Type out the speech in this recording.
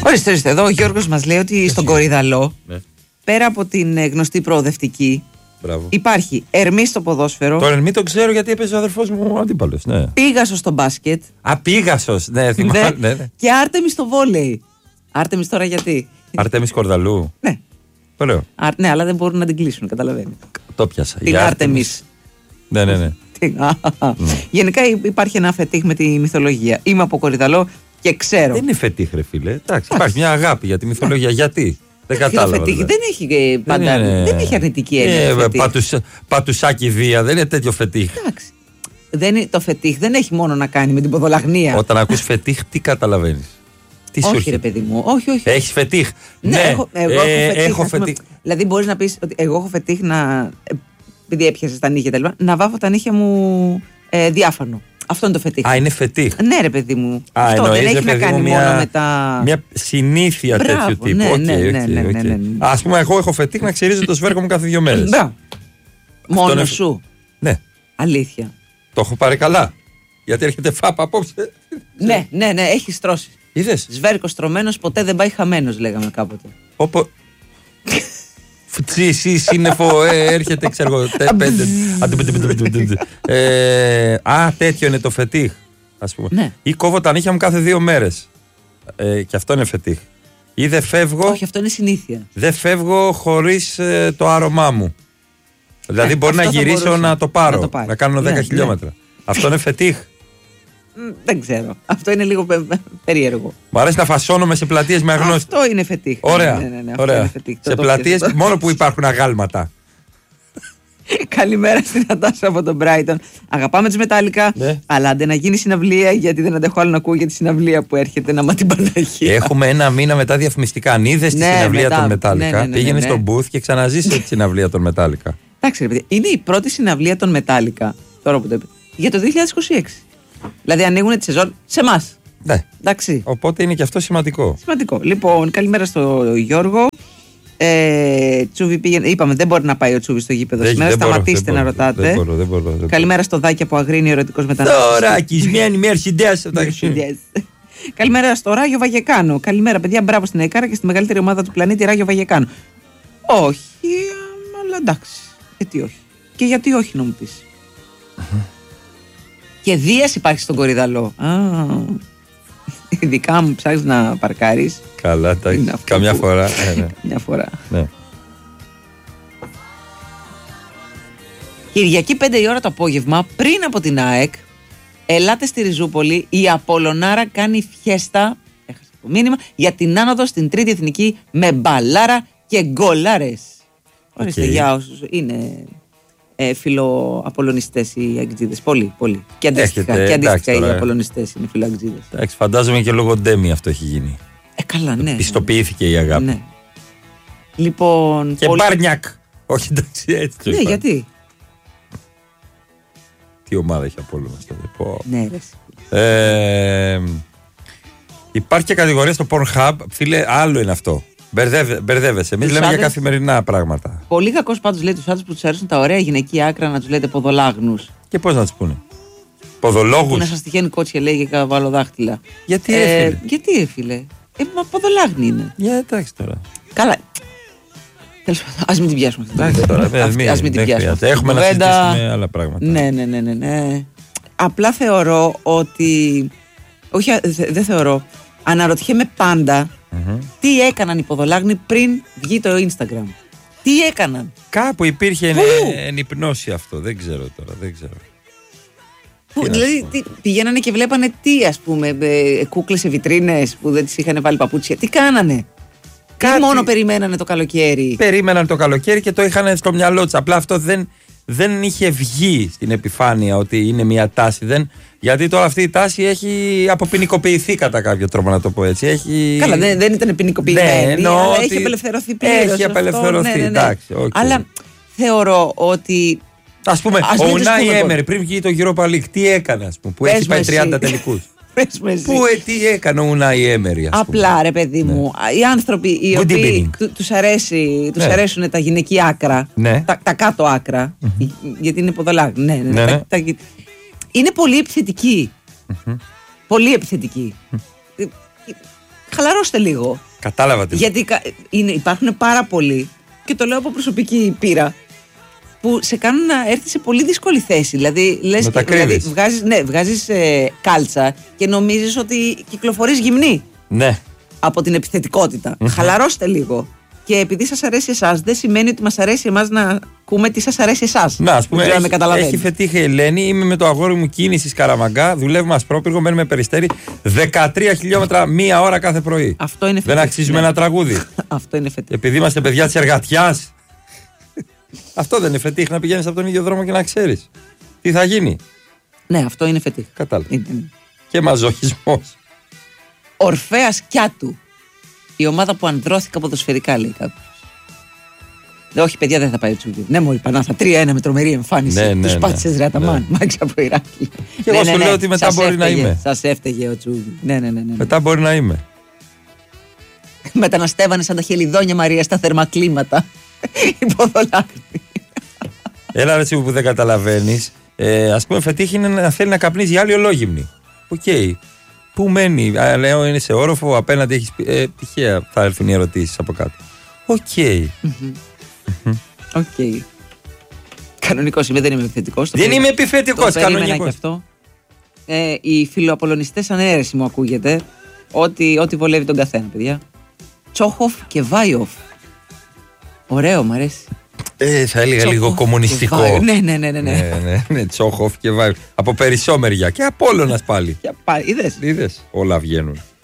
Ορίστε, εδώ ο Γιώργος μας λέει ότι στον Κορυδαλό, πέρα από την γνωστή προοδευτική, υπάρχει Ερμή στο ποδόσφαιρο. Το Ερμή το ξέρω γιατί έπαιζε ο αδερφός μου αντίπαλος. Ναι. Πίγασος στο μπάσκετ. Πίγασος, ναι, θυμάμαι. Ναι. Και Άρτεμις στο βόλεϊ. Άρτεμις τώρα γιατί? Άρτεμις Κορδαλού. Ναι. Ωραίο. Ναι, αλλά δεν μπορούν να την κλείσουν, καταλαβαίνει. Το πιάσα. Την Άρτεμις. Ναι. Γενικά υπάρχει ένα φετίχ με τη μυθολογία. Είμαι από Κορυδαλό και ξέρω. Δεν είναι φετίχ, ρε φίλε. Εντάξει, υπάρχει μια αγάπη για τη μυθολογία. Γιατί? Δεν κατάλαβα. Δεν έχει πάντα. Δεν έχει αρνητική έννοια. Πατουσάκι βία, δεν είναι τέτοιο φετίχ. Εντάξει. Το φετίχ δεν έχει μόνο να κάνει με την ποδολαγνία. Όταν ακούς φετίχ, τι καταλαβαίνεις? Όχι, ρε παιδί μου. Όχι. Έχεις φετίχ? Ναι, έχω φετίχ. Δηλαδή, μπορείς να πεις ότι εγώ έχω φετίχ να. Επειδή έπιασες τα νύχια κτλ. Να βάφω τα νύχια μου διάφανο. Αυτό είναι το φετίχ. Είναι φετίχ. Ναι, ρε παιδί μου. Αυτό δεν έχει να κάνει μόνο με τα. Μια συνήθεια τέτοιου τύπου. Ναι. Ας πούμε, εγώ έχω φετίχ να ξυρίζω το σβέρκο μου κάθε 2 μέρες. Μόνο σου? Ναι. Αλήθεια. Το έχω πάρει καλά. Γιατί έρχεται φάπα απόψε. Ναι, έχει στρώσει. Είδες? Σβέρκο στρωμένος ποτέ δεν πάει χαμένος, λέγαμε κάποτε. Φτσί, σύννεφο, έρχεται, ξέρω. Τέτοιο είναι το φετίχ, ας πούμε. Ναι. Ή κόβω τα νύχια μου κάθε 2 μέρες. Και αυτό είναι φετίχ. Ή δεν φεύγω. Όχι, αυτό είναι συνήθεια. Δεν φεύγω χωρίς το άρωμά μου. Δηλαδή μπορεί να γυρίσω να το πάρω, να κάνω 10 χιλιόμετρα. Αυτό είναι φετίχ. Δεν ξέρω. Αυτό είναι λίγο περίεργο. Μου αρέσει να φασώνομαι σε πλατείες με αγνώστους. Αυτό είναι φετίχ. Ωραία. Ναι, Ωραία. είναι φετίχ. Σε πλατείες μόνο που υπάρχουν αγάλματα. Καλημέρα στην Νατάσα από τον Brighton. Αγαπάμε τους Μετάλλικα, αλλά άντε να γίνει συναυλία, γιατί δεν αντέχω άλλο να ακούω για τη συναυλία που έρχεται να την Παναγία. Έχουμε 1 μήνα μετά διαφημιστικά. Αν είδες τη συναυλία των Μετάλλικα, πήγαινε στον booth και ξαναζήσε τη συναυλία των Μετάλλικα. Εντάξει, ρε παιδιά, είναι η πρώτη συναυλία των Μετάλλικα, τώρα που το είπε, για το 2026. Δηλαδή ανοίγουν τη σεζόν σε εμάς. Ναι. Εντάξει. Οπότε είναι και αυτό σημαντικό. Λοιπόν, καλημέρα στο Γιώργο. Τσούβι πήγαινε. Είπαμε, δεν μπορεί να πάει ο Τσούβι στο γήπεδο σήμερα. Σταματήστε να ρωτάτε. Δεν μπορώ. Καλημέρα στο Δάκη από Αγρίνη, ερωτικός μετανάστης. Τώρα, κισμένη Mercedes. Καλημέρα στο Ράγιο Βαγεκάνο. Καλημέρα, παιδιά. Μπράβο στην ΕΚΑΡΑ και στη μεγαλύτερη ομάδα του πλανήτη, Ράγιο Βαγεκάνο. Όχι, αλλά εντάξει. Γιατί όχι? Και γιατί όχι, να μου πεις? Και Δίας υπάρχει στον Κορυδαλό. Ειδικά μου ψάχνεις να παρκάρεις. Καλά, εντάξει. Καμιά φορά. Μια φορά. Ναι. Κυριακή 5 η ώρα το απόγευμα, πριν από την ΑΕΚ, ελάτε στη Ριζούπολη. Η Απολλωνάρα κάνει φιέστα, έχασα το μήνυμα, για την άνοδο στην Τρίτη Εθνική με μπαλάρα και γκολάρες. Ορίστε, για όσους είναι φιλοαπολωνιστές οι αγκτζίδες. Πολύ. Και αντίστοιχα οι απολωνιστές είναι φιλοαγκτζίδες. Εντάξει, φαντάζομαι και λόγω Ντέμι αυτό έχει γίνει. Καλά, ναι. Πιστοποιήθηκε η αγάπη. Ναι. Λοιπόν. Και Μπάρνιακ. Όχι, εντάξει, έτσι το είπα. Ναι, γιατί? Τι ομάδα έχει Απόλλωνας τότε? Ναι, ρε. Υπάρχει και κατηγορία στο Pornhub. Φίλε, άλλο είναι αυτό. Μπερδεύεσαι. Εμείς λέμε για καθημερινά πράγματα. Πολύ κακός πάντως λέει τους άντρες που τους αρέσουν τα ωραία γυναικεία άκρα να τους λέτε ποδολάγνους. Και πώς να τους πούνε? Ποδολόγους. Που να σας τυχαίνει κότσια, λέει, και καβαλοδάχτυλα. Γιατί έφυλε? Γιατί έφυλε? Μα ποδολάγνη είναι. Εντάξει τώρα. Καλά. Τέλος πάντων, ας μην την πιάσουμε. Ας μην την πιάσουμε. Έχουμε να συζητήσουμε άλλα πράγματα. Ναι. Απλά θεωρώ ότι. Όχι, δεν θεωρώ. Αναρωτιέμαι πάντα τι έκαναν οι ποδολάγνοι πριν βγει το Instagram. Τι έκαναν? Κάπου υπήρχε ενυπνώση αυτό. Δεν ξέρω τώρα. Δηλαδή πηγαίνανε και βλέπανε τι, ας πούμε, κούκλες σε βιτρίνες που δεν τις είχαν βάλει παπούτσια. Τι κάνανε? Κάτι... μόνο περιμένανε το καλοκαίρι. Περίμεναν το καλοκαίρι και το είχαν στο μυαλό τους. Απλά αυτό δεν είχε βγει στην επιφάνεια ότι είναι μια τάση. Γιατί τώρα αυτή η τάση έχει αποποινικοποιηθεί κατά κάποιο τρόπο, να το πω έτσι. Καλά, δεν ήταν ποινικοποιημένη, αλλά έχει απελευθερωθεί πλήρως. Έχει απελευθερωθεί, εντάξει. Okay. Αλλά θεωρώ ότι. Ας πούμε, ο Ουνάι Έμερι πριν βγει το Europa League, τι έκανε, ας πούμε, που έχει πάει 30 τελικούς? Τι έκανε ο Ουνάι Έμερι? Απλά, ρε παιδί μου, οι άνθρωποι οι οποίοι τους αρέσουν τα γυναικεία άκρα, τα κάτω άκρα, γιατί είναι ποδολάγνοι. Ναι. Είναι πολύ επιθετικοί. Πολύ επιθετικοί. χαλαρώστε λίγο. Κατάλαβα τι. Γιατί υπάρχουν πάρα πολλοί, και το λέω από προσωπική πείρα, που σε κάνουν να έρθει σε πολύ δύσκολη θέση. Δηλαδή, βγάζεις κάλτσα και νομίζεις ότι κυκλοφορείς γυμνή. Ναι. Από την επιθετικότητα. Χαλαρώστε λίγο. Και επειδή σας αρέσει εσάς, δεν σημαίνει ότι μας αρέσει εμάς να ακούμε τι σας αρέσει εσάς. Να, ας πούμε, έχει φετύχει η Ελένη. Είμαι με το αγόρι μου κίνηση Σκαραμαγκά. Δουλεύουμε ασπρόπυργο, μένουμε περιστέρι. 13 χιλιόμετρα μία ώρα κάθε πρωί. Αυτό είναι φετύχη. Δεν αξίζουμε ένα τραγούδι. Αυτό είναι φετύχη. Επειδή είμαστε παιδιά της εργατιάς. Αυτό δεν είναι φετύχη, να πηγαίνεις από τον ίδιο δρόμο και να ξέρεις τι θα γίνει. Ναι, αυτό είναι φετύχη. Κατάλαβα. Και μαζοχισμός. Ορφέας Κιάτου. Η ομάδα που ανδρώθηκα ποδοσφαιρικά, λέει κάποιος. Όχι, παιδιά, δεν θα πάει Τσούβι. Ναι, μόλι Πανάθα. 3-1 με τρομερή εμφάνιση. Τους πάτησες ρε Αταμάν. Μάξα από Ηράκλειο. Και εγώ σου λέω ότι μετά μπορεί να είμαι. Σας έφταιγε ο Τσούβι. Ναι. Μετά μπορεί να είμαι. Μεταναστεύανε σαν τα χελιδόνια Μαρία στα θερμακλίματα. Οι ποδολάκροι. Έλα, ρε που δεν καταλαβαίνεις. Ας πούμε, φετύχει είναι να θέλει να καπνίζει η άλλη ολόγυμνη. Οκ. Πού μένει, λέω είναι σε όροφο, απέναντι έχεις. Τυχαία θα έρθουν οι ερωτήσεις από κάτω. Οκ. Κανονικός είμαι, δεν είμαι επιθετικός. Δεν είμαι επιθετικός, κανονικός. Και αυτό. Οι φιλοαπολωνιστές ανέρεση μου ακούγεται. Ό,τι βολεύει τον καθένα, παιδιά. Τσόχοφ και Βάιοφ. Ωραίο, μ' αρέσει. Θα έλεγα Τσόχοφ λίγο κομμουνιστικό. Ναι. Τσόχοφ και Βάιοφ. Από Περισσόμερια και Απόλλωνας πάλι. Είδες. Όλα βγαίνουν.